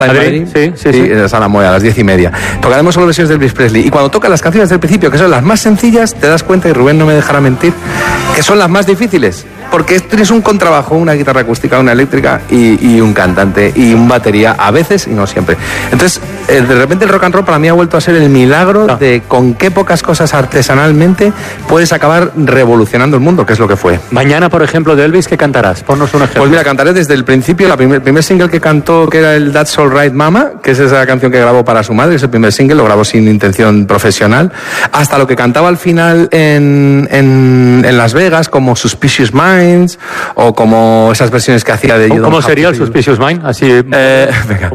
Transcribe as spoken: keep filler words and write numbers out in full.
en Madrid, sí, sí, sí. en la Sala Moya a las diez y media. Tocaremos solo versiones de Elvis Presley. Y cuando toca las canciones del principio, que son las más sencillas, te das cuenta, y Rubén no me dejará mentir, que son las más difíciles. Porque tienes un contrabajo, una guitarra acústica, una eléctrica y, y un cantante y un batería a veces y no siempre. Entonces, eh, de repente el rock and roll para mí ha vuelto a ser el milagro no. de con qué pocas cosas artesanalmente puedes acabar revolucionando el mundo, que es lo que fue. Mañana, por ejemplo, de Elvis, ¿qué cantarás? Ponnos un ejemplo. Pues mira, cantaré desde el principio, la primer, el primer single que cantó, que era el That's All Right Mama, que es esa canción que grabó para su madre, es el primer single, lo grabó sin intención profesional, hasta lo que cantaba al final en, en, en Las Vegas, como Suspicious Minds, o como esas versiones que hacía de... ¿Cómo sería el Suspicious Mind? Así... Eh, venga.